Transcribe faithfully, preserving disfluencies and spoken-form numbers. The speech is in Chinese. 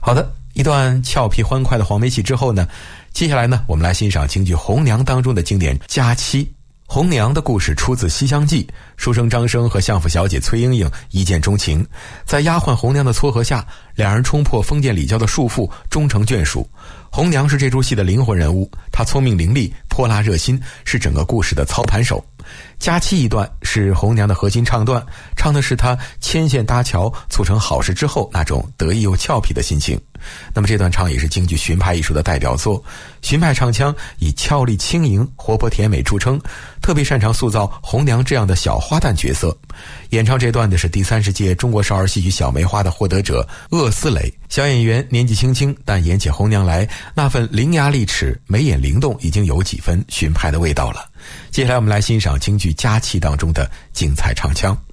好的，一段俏皮欢快的黄梅戏之后呢，接下来呢，我们来欣赏京剧《红娘》当中的经典佳期。红娘的故事出自《西厢记》，书生张生和相府小姐崔莺莺一见钟情，在丫鬟红娘的撮合下，两人冲破封建礼教的束缚，终成眷属。红娘是这出戏的灵魂人物，她聪明伶俐，泼辣热心，是整个故事的操盘手。佳期一段是红娘的核心唱段，唱的是她牵线搭桥促成好事之后那种得意又俏皮的心情。那么这段唱也是京剧荀派艺术的代表作，荀派唱腔以俏丽轻盈、活泼甜美著称，特别擅长塑造红娘这样的小花旦角色。演唱这段的是第三十届中国少儿戏曲小梅花的获得者鄂思蕾。小演员年纪轻轻，但演起红娘来那份伶牙俐齿、眉眼灵动，已经有几分荀派的味道了。接下来我们来欣赏京剧佳期当中的精彩唱腔。